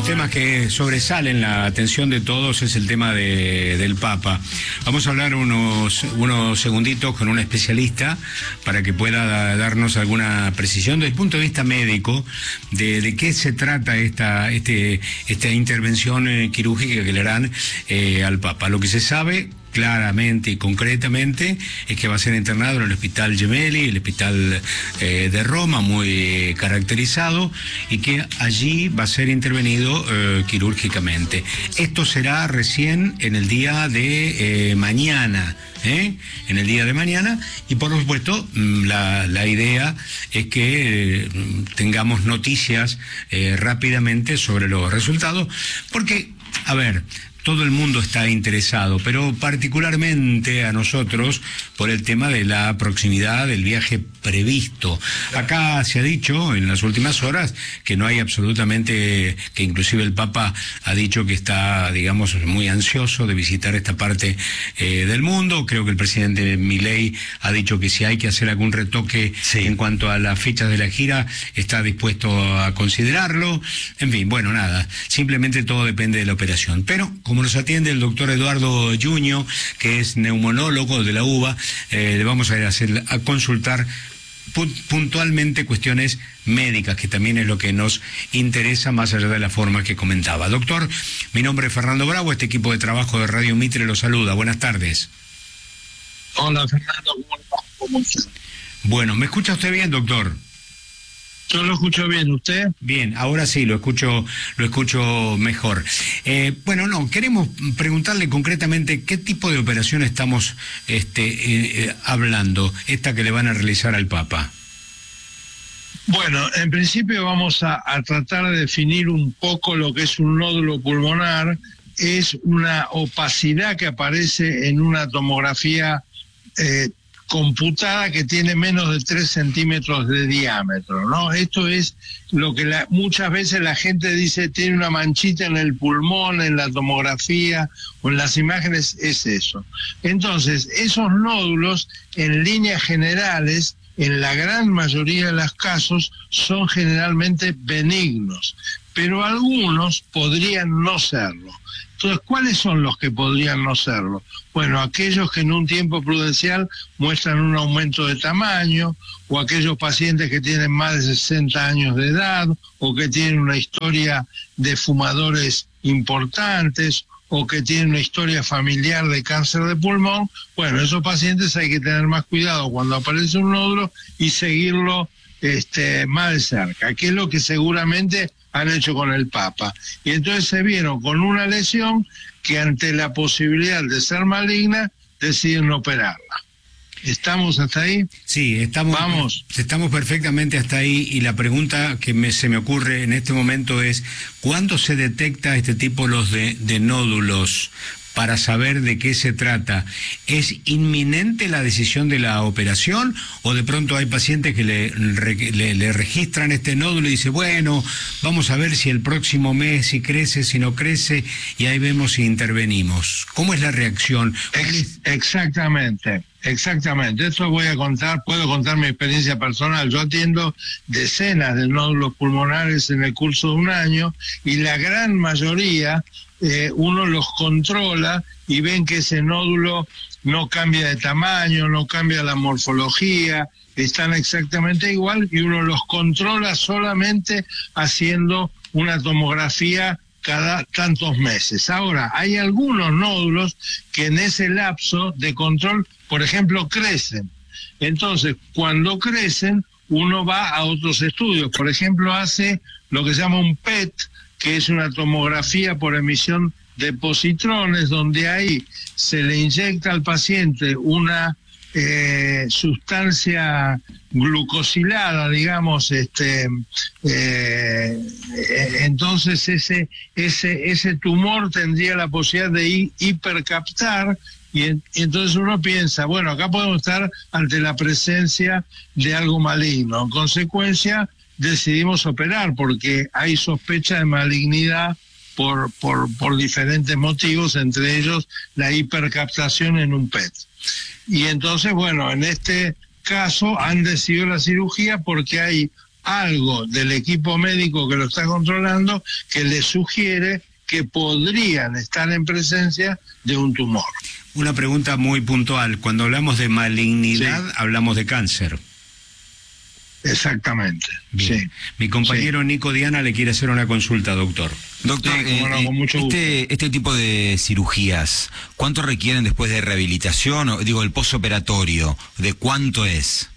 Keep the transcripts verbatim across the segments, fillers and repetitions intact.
temas que sobresalen la atención de todos es el tema de, del Papa. Vamos a hablar unos, unos segunditos con un especialista para que pueda darnos alguna precisión desde el punto de vista médico de, de qué se trata esta, este, esta intervención eh, quirúrgica que le harán eh, al Papa. Lo que se sabe claramente y concretamente es que va a ser internado en el Hospital Gemelli, el hospital eh, de Roma, muy caracterizado, y que allí va a ser intervenido eh, quirúrgicamente. Esto será recién en el día de eh, mañana, ¿eh? en el día de mañana, y por supuesto la, la idea es que eh, tengamos noticias eh, rápidamente sobre los resultados, porque, a ver, todo el mundo está interesado, pero particularmente a nosotros por el tema de la proximidad del viaje previsto. Acá se ha dicho en las últimas horas que no hay absolutamente, que inclusive el Papa ha dicho que está, digamos, muy ansioso de visitar esta parte eh, del mundo. Creo que el presidente Milei ha dicho que si hay que hacer algún retoque sí. en cuanto a las fechas de la gira, está dispuesto a considerarlo. En fin, bueno, nada, simplemente todo depende de la operación. Pero como nos atiende el doctor Eduardo Yuño, que es neumonólogo de la U B A, eh, le vamos a ir a, hacer, a consultar puntualmente cuestiones médicas, que también es lo que nos interesa más allá de la forma que comentaba. Doctor, mi nombre es Fernando Bravo, este equipo de trabajo de Radio Mitre lo saluda. Buenas tardes. Hola, Fernando, ¿cómo está? Bueno, ¿me escucha usted bien, doctor? Yo lo escucho bien, ¿usted? Bien, ahora sí, lo escucho, lo escucho mejor. Eh, bueno, no, queremos preguntarle concretamente qué tipo de operación estamos este, eh, eh, hablando, esta que le van a realizar al Papa. Bueno, en principio vamos a, a tratar de definir un poco lo que es un nódulo pulmonar. Es una opacidad que aparece en una tomografía eh, computada que tiene menos de tres centímetros de diámetro, ¿no? Esto es lo que la, muchas veces la gente dice tiene una manchita en el pulmón, en la tomografía o en las imágenes, es eso. Entonces, esos nódulos, en líneas generales, en la gran mayoría de los casos, son generalmente benignos, pero algunos podrían no serlo. Entonces, ¿cuáles son los que podrían no serlo? Bueno, aquellos que en un tiempo prudencial muestran un aumento de tamaño, o aquellos pacientes que tienen más de sesenta años de edad, o que tienen una historia de fumadores importantes, o que tienen una historia familiar de cáncer de pulmón. Bueno, esos pacientes hay que tener más cuidado cuando aparece un nódulo y seguirlo este, más de cerca, que es lo que seguramente han hecho con el Papa. Y entonces se vieron con una lesión que ante la posibilidad de ser maligna deciden operarla. ¿Estamos hasta ahí? Sí, estamos, Vamos. estamos perfectamente hasta ahí, y la pregunta que me, se me ocurre en este momento es ¿cuándo se detecta este tipo los de, de nódulos para saber de qué se trata? ¿Es inminente la decisión de la operación o de pronto hay pacientes que le, le, le registran este nódulo y dicen, bueno, vamos a ver si el próximo mes, si crece, si no crece, y ahí vemos si intervenimos? ¿Cómo es la reacción? Ex exactamente, exactamente. Esto voy a contar, puedo contar mi experiencia personal. Yo atiendo decenas de nódulos pulmonares en el curso de un año y la gran mayoría Eh, uno los controla y ven que ese nódulo no cambia de tamaño, no cambia la morfología, están exactamente igual, y uno los controla solamente haciendo una tomografía cada tantos meses. Ahora, hay algunos nódulos que en ese lapso de control, por ejemplo, crecen. Entonces, cuando crecen, uno va a otros estudios. Por ejemplo, hace lo que se llama un P E T, que es una tomografía por emisión de positrones, donde ahí se le inyecta al paciente una eh, sustancia glucosilada, digamos, este, eh, entonces ese, ese, ese tumor tendría la posibilidad de hipercaptar, y, en, y entonces uno piensa, bueno, acá podemos estar ante la presencia de algo maligno. En consecuencia, decidimos operar porque hay sospecha de malignidad por, por, por diferentes motivos, entre ellos la hipercaptación en un P E T. Y entonces, bueno, en este caso han decidido la cirugía porque hay algo del equipo médico que lo está controlando que le sugiere que podrían estar en presencia de un tumor. Una pregunta muy puntual. Cuando hablamos de malignidad, sí, hablamos de cáncer. Exactamente. Bien. Sí. Mi compañero sí. Nico Diana le quiere hacer una consulta, doctor. Doctor, sí, eh, no, con mucho este, gusto. este tipo de cirugías, ¿cuánto requieren después de rehabilitación? O, digo, el posoperatorio, ¿de cuánto es?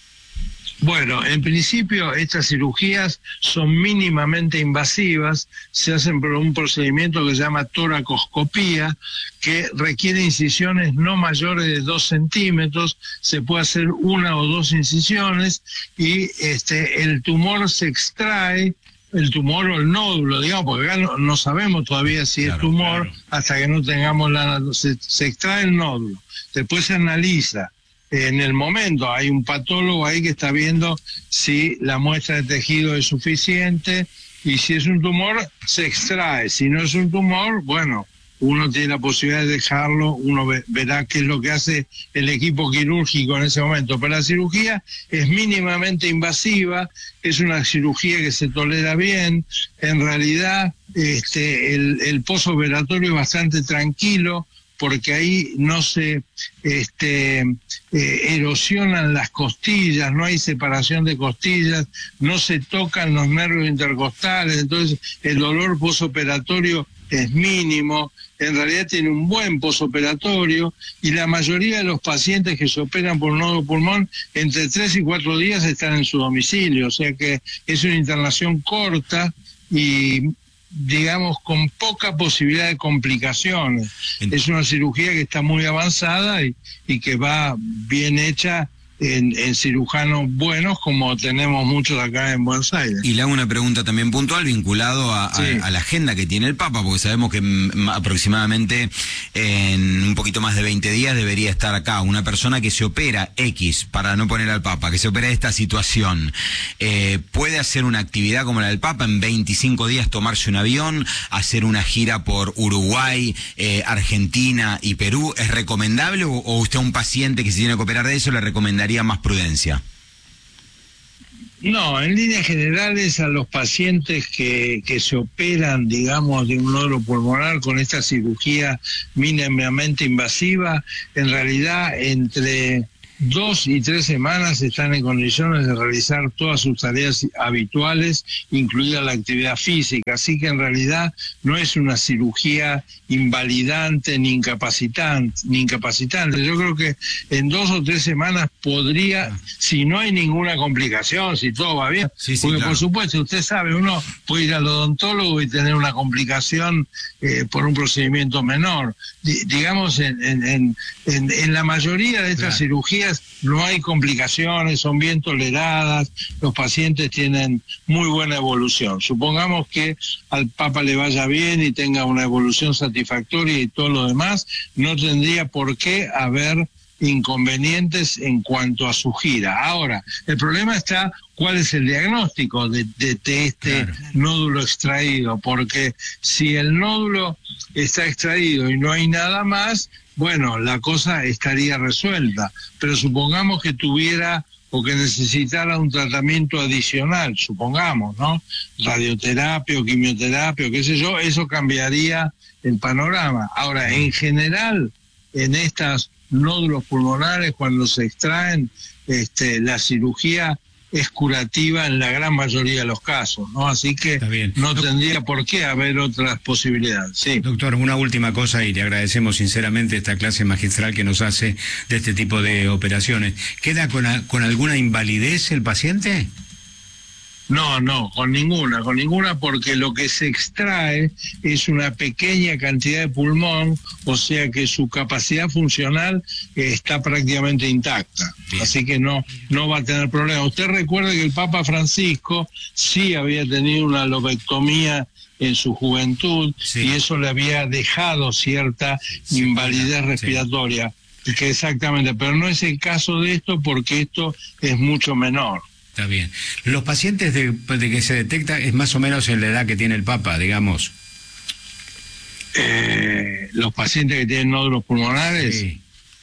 Bueno, en principio estas cirugías son mínimamente invasivas, se hacen por un procedimiento que se llama toracoscopía, que requiere incisiones no mayores de dos centímetros, se puede hacer una o dos incisiones y este el tumor se extrae, el tumor o el nódulo, digamos, porque acá no, no sabemos todavía si claro, es tumor claro. hasta que no tengamos la... Se, se extrae el nódulo, después se analiza. En el momento hay un patólogo ahí que está viendo si la muestra de tejido es suficiente y si es un tumor se extrae. Si no es un tumor, bueno, uno tiene la posibilidad de dejarlo, uno ve, verá qué es lo que hace el equipo quirúrgico en ese momento. Pero la cirugía es mínimamente invasiva, es una cirugía que se tolera bien. En realidad este, el, el posoperatorio es bastante tranquilo, porque ahí no se este, eh, erosionan las costillas, no hay separación de costillas, no se tocan los nervios intercostales, entonces el dolor posoperatorio es mínimo, en realidad tiene un buen posoperatorio y la mayoría de los pacientes que se operan por nódulo pulmón entre tres y cuatro días están en su domicilio, o sea que es una internación corta y digamos, con poca posibilidad de complicaciones. Es una cirugía que está muy avanzada y, y que va bien hecha en, en cirujanos buenos, como tenemos muchos acá en Buenos Aires. Y le hago una pregunta también puntual vinculado a, sí. a, a la agenda que tiene el Papa, porque sabemos que m, aproximadamente en un poquito más de veinte días debería estar acá una persona que se opera X, para no poner al Papa, que se opera esta situación. Eh, ¿Puede hacer una actividad como la del Papa en veinticinco días, tomarse un avión, hacer una gira por Uruguay, eh, Argentina y Perú? ¿Es recomendable o, o usted a un paciente que se tiene que operar de eso le recomendaría más prudencia? No, en líneas generales a los pacientes que, que se operan, digamos, de un nódulo pulmonar con esta cirugía mínimamente invasiva, en realidad entre dos y tres semanas están en condiciones de realizar todas sus tareas habituales, incluida la actividad física, así que en realidad no es una cirugía invalidante ni incapacitante, ni incapacitante. Yo creo que en dos o tres semanas podría, si no hay ninguna complicación, si todo va bien, sí, sí, porque claro. por supuesto, usted sabe, uno puede ir al odontólogo y tener una complicación eh, por un procedimiento menor. D digamos, en, en, en, en, en la mayoría de estas claro. cirugías no hay complicaciones, son bien toleradas, los pacientes tienen muy buena evolución. Supongamos que al Papa le vaya bien y tenga una evolución satisfactoria y todo lo demás, no tendría por qué haber inconvenientes en cuanto a su gira. Ahora, el problema está cuál es el diagnóstico de, de, de este claro. nódulo extraído, porque si el nódulo está extraído y no hay nada más, bueno, la cosa estaría resuelta, pero supongamos que tuviera o que necesitara un tratamiento adicional, supongamos, ¿no? Radioterapia o quimioterapia o qué sé yo, eso cambiaría el panorama. Ahora, en general, en estos nódulos pulmonares, cuando se extraen, este, la cirugía es curativa en la gran mayoría de los casos, ¿no? Así que no tendría por qué haber otras posibilidades. Sí. Doctor, una última cosa y le agradecemos sinceramente esta clase magistral que nos hace de este tipo de operaciones. ¿Queda con, a, con alguna invalidez el paciente? No, no, con ninguna, con ninguna, porque lo que se extrae es una pequeña cantidad de pulmón, o sea que su capacidad funcional está prácticamente intacta. Bien. Así que no, no va a tener problema. Usted recuerda que el Papa Francisco sí había tenido una lobectomía en su juventud, sí. y eso le había dejado cierta sí, invalidez sí. respiratoria. Que exactamente, pero no es el caso de esto porque esto es mucho menor. Está bien. Los pacientes de, de que se detecta es más o menos en la edad que tiene el Papa, digamos. Eh, los pacientes que tienen nódulos pulmonares, sí.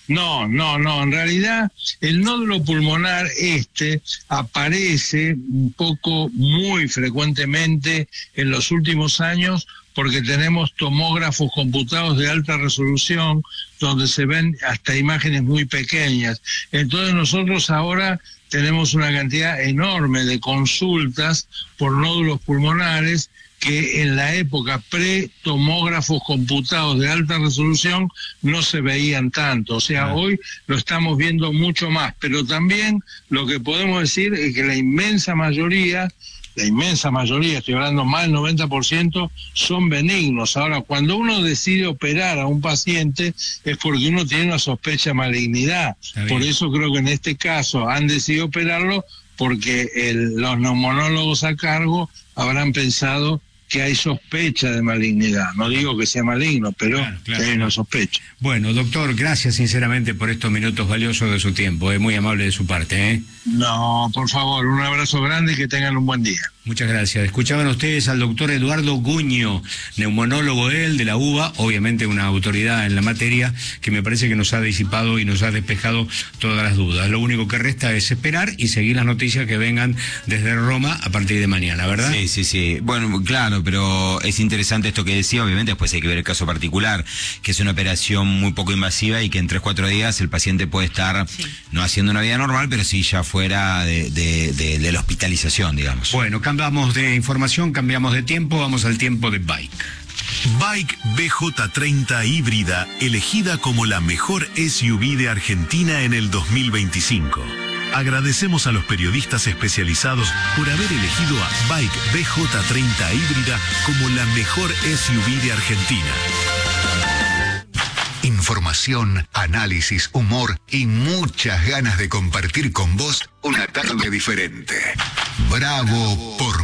No, no, no. En realidad, el nódulo pulmonar este aparece un poco muy frecuentemente en los últimos años porque tenemos tomógrafos computados de alta resolución donde se ven hasta imágenes muy pequeñas. Entonces nosotros ahora tenemos una cantidad enorme de consultas por nódulos pulmonares que en la época pre-tomógrafos computados de alta resolución no se veían tanto. O sea, ah. hoy lo estamos viendo mucho más, pero también lo que podemos decir es que la inmensa mayoría, la inmensa mayoría, estoy hablando más del noventa por ciento, son benignos. Ahora, cuando uno decide operar a un paciente es porque uno tiene una sospecha de malignidad. Por eso creo que en este caso han decidido operarlo porque el, los neumonólogos a cargo habrán pensado que hay sospecha de malignidad. No digo que sea maligno, pero claro, claro, que hay una sospecha. Bueno, doctor, gracias sinceramente por estos minutos valiosos de su tiempo. Es muy amable de su parte, ¿eh? No, por favor, un abrazo grande y que tengan un buen día. Muchas gracias. Escuchaban ustedes al doctor Eduardo Guño, neumonólogo él de la U B A, obviamente una autoridad en la materia que me parece que nos ha disipado y nos ha despejado todas las dudas. Lo único que resta es esperar y seguir las noticias que vengan desde Roma a partir de mañana, ¿verdad? Sí, sí, sí. Bueno, claro, pero es interesante esto que decía. Obviamente después hay que ver el caso particular, que es una operación muy poco invasiva y que en tres, cuatro días el paciente puede estar sí. no haciendo una vida normal, pero sí ya fuera de, de, de, de la hospitalización, digamos. Bueno, cambiamos de información, cambiamos de tiempo, vamos al tiempo de Bike. Bike B J treinta híbrida, elegida como la mejor S U V de Argentina en el dos mil veinticinco. Agradecemos a los periodistas especializados por haber elegido a Bike B J treinta híbrida como la mejor S U V de Argentina. Información, análisis, humor y muchas ganas de compartir con vos una tarde diferente. Bravo por